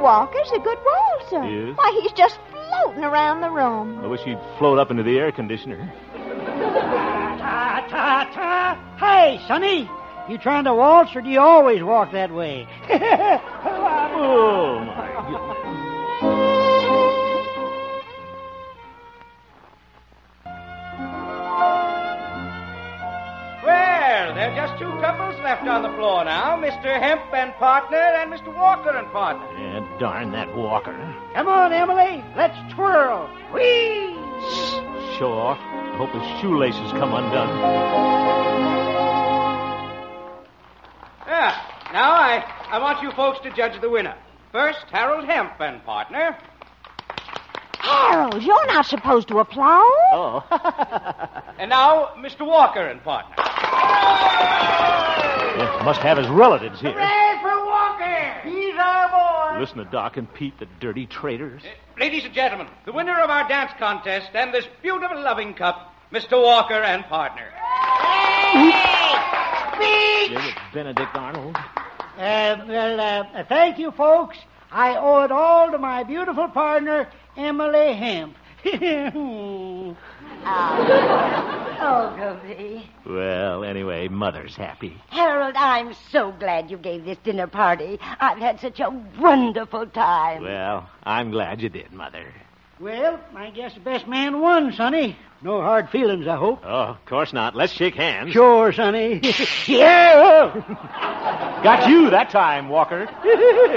Walker's a good waltzer. He is? Why, he's just floating around the room. I wish he'd float up into the air conditioner. Ta. Hey, Sonny, you trying to waltz or do you always walk that way? Oh, my goodness. Well, there are just two couples left on the floor now, Mr. Hemp and partner and Mr. Walker and partner. Yeah, darn that Walker. Come on, Emily, let's twirl. Whee! Show off. I hope his shoelaces come undone. Now I want you folks to judge the winner. First, Harold Hemp and partner. Harold, you're not supposed to applaud. Oh. And now, Mr. Walker and partner. Yeah, must have his relatives here. Hooray for Walker! He's our boy. Listen to Doc and Pete, the dirty traitors. Ladies and gentlemen, the winner of our dance contest and this beautiful loving cup, Mr. Walker and partner. Speak! Yeah, with Benedict Arnold. Thank you, folks. I owe it all to my beautiful partner, Emily Hemp. Ogilvy. Well, anyway, Mother's happy. Harold, I'm so glad you gave this dinner party. I've had such a wonderful time. Well, I'm glad you did, Mother. Well, I guess the best man won, Sonny. No hard feelings, I hope. Oh, of course not. Let's shake hands. Sure, Sonny. Yeah! Got you that time, Walker.